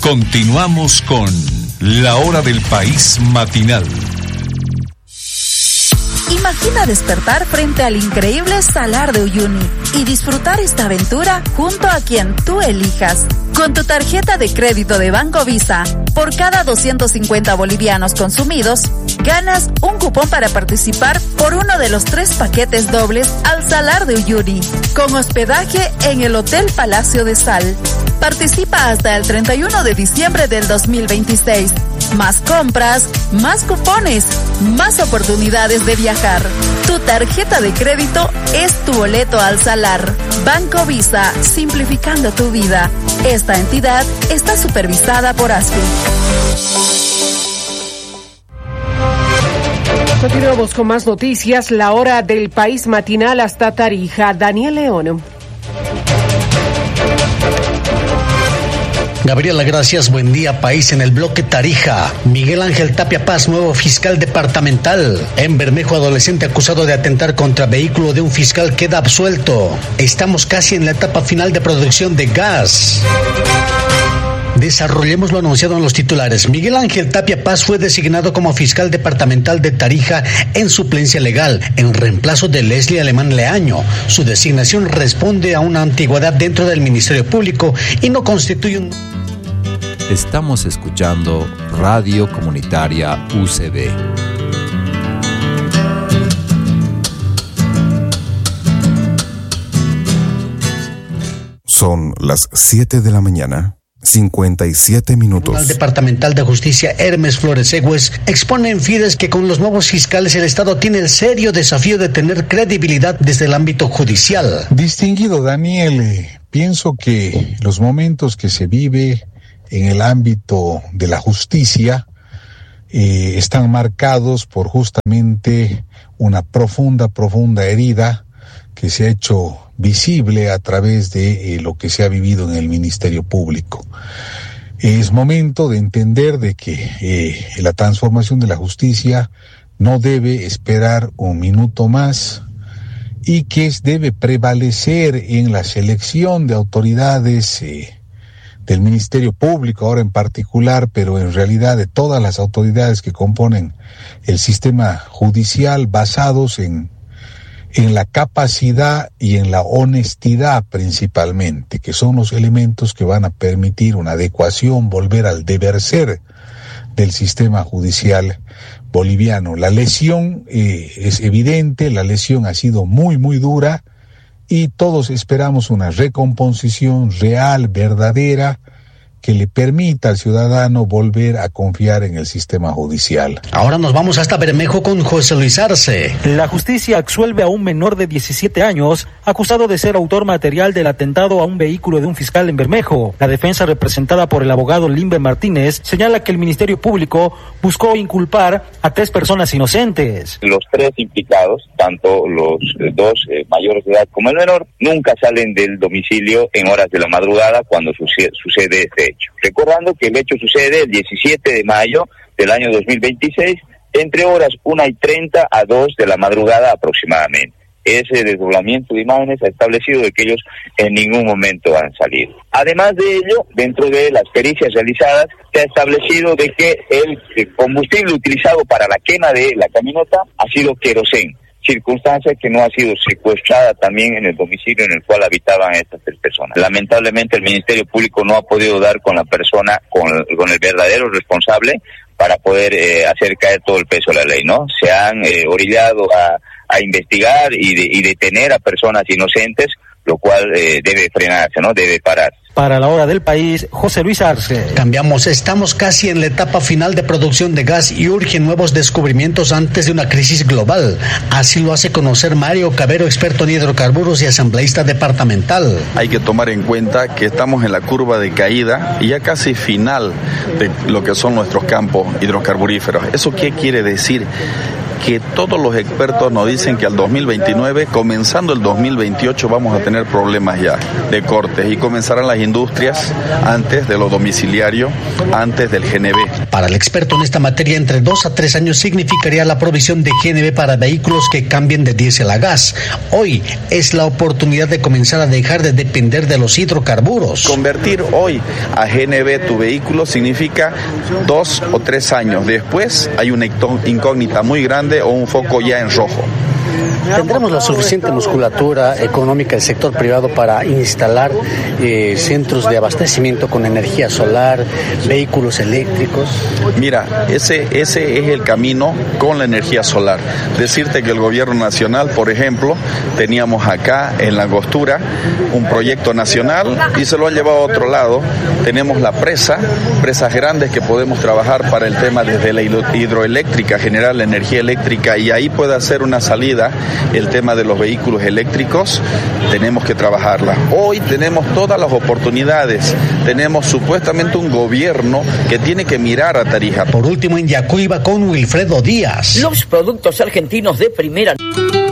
Continuamos con La Hora del País Matinal. Imagina despertar frente al increíble Salar de Uyuni y disfrutar esta aventura junto a quien tú elijas. Con tu tarjeta de crédito de Banco Visa, por cada 250 bolivianos consumidos, ganas un cupón para participar por uno de los 3 paquetes dobles al Salar de Uyuni, con hospedaje en el Hotel Palacio de Sal. Participa hasta el 31 de diciembre del 2026. Más compras, más cupones, más oportunidades de viajar. Tu tarjeta de crédito es tu boleto al Salar. Banco Visa, simplificando tu vida. Esta entidad está supervisada por ASFI. Continuamos con más noticias. La Hora del País Matinal hasta Tarija. Daniel León. Gabriela, gracias. Buen día, país. En el bloque Tarija, Miguel Ángel Tapia Paz, nuevo fiscal departamental. En Bermejo, adolescente acusado de atentar contra vehículo de un fiscal queda absuelto. Estamos casi en la etapa final de producción de gas. Desarrollemos lo anunciado en los titulares. Miguel Ángel Tapia Paz fue designado como fiscal departamental de Tarija en suplencia legal, en reemplazo de Leslie Alemán Leaño. Su designación responde a una antigüedad dentro del Ministerio Público y no constituye un... Estamos escuchando Radio Comunitaria UCB. Son las 7 de la mañana. 57 minutos. El departamental de justicia Hermes Flores Egües expone en Fides que con los nuevos fiscales el Estado tiene el serio desafío de tener credibilidad desde el ámbito judicial. Distinguido Daniel, pienso que los momentos que se vive en el ámbito de la justicia están marcados por justamente una profunda herida que se ha hecho visible a través de lo que se ha vivido en el Ministerio Público. Es momento de entender de que la transformación de la justicia no debe esperar un minuto más y que debe prevalecer en la selección de autoridades del Ministerio Público, ahora en particular, pero en realidad de todas las autoridades que componen el sistema judicial, basados en la capacidad y en la honestidad principalmente, que son los elementos que van a permitir una adecuación, volver al deber ser del sistema judicial boliviano. La lesión es evidente, la lesión ha sido muy dura y todos esperamos una recomposición real, verdadera, que le permita al ciudadano volver a confiar en el sistema judicial. Ahora nos vamos hasta Bermejo con José Luis Arce. La justicia absuelve a un menor de 17 años acusado de ser autor material del atentado a un vehículo de un fiscal en Bermejo. La defensa, representada por el abogado Limber Martínez, señala que el Ministerio Público buscó inculpar a 3 personas inocentes. Los 3 implicados, tanto los 2 mayores de edad como el menor, nunca salen del domicilio en horas de la madrugada cuando sucede este hecho. Recordando que el hecho sucede el 17 de mayo del año 2026, entre horas 1:30 a 2 de la madrugada aproximadamente. Ese desdoblamiento de imágenes ha establecido de que ellos en ningún momento han salido. Además de ello, dentro de las pericias realizadas, se ha establecido de que el combustible utilizado para la quema de la camioneta ha sido querosén, circunstancia que no ha sido secuestrada también en el domicilio en el cual habitaban estas 3 personas. Lamentablemente el Ministerio Público no ha podido dar con la persona, con el verdadero responsable para poder hacer caer todo el peso de la ley, ¿no? Se han orillado a investigar y detener a personas inocentes, lo cual debe frenarse, ¿no? Debe parar. Para La Hora del País, José Luis Arce. Cambiamos, estamos casi en la etapa final de producción de gas y urgen nuevos descubrimientos antes de una crisis global. Así lo hace conocer Mario Cabero, experto en hidrocarburos y asambleísta departamental. Hay que tomar en cuenta que estamos en la curva de caída y ya casi final de lo que son nuestros campos hidrocarburíferos. ¿Eso qué quiere decir? que todos los expertos nos dicen que al 2029, comenzando el 2028, vamos a tener problemas ya de cortes y comenzarán las industrias antes de lo domiciliario, antes del GNV. Para el experto en esta materia, entre 2 a 3 años significaría la provisión de GNV para vehículos que cambien de diésel a gas. Hoy es la oportunidad de comenzar a dejar de depender de los hidrocarburos. Convertir hoy a GNV tu vehículo significa 2 o 3 años. Después hay una incógnita muy grande o un foco ya en rojo. ¿Tendremos la suficiente musculatura económica del sector privado para instalar centros de abastecimiento con energía solar, vehículos eléctricos? Mira, ese es el camino con la energía solar. Decirte que el gobierno nacional, por ejemplo, teníamos acá en La Angostura un proyecto nacional y se lo han llevado a otro lado. Tenemos la presas grandes que podemos trabajar para el tema desde la hidroeléctrica, generar la energía eléctrica, y ahí puede hacer una salida el tema de los vehículos eléctricos. Tenemos que trabajarla. Hoy tenemos todas las oportunidades. Tenemos supuestamente un gobierno que tiene que mirar a Tarija. Por último, en Yacuiba con Wilfredo Díaz. Los productos argentinos de primera.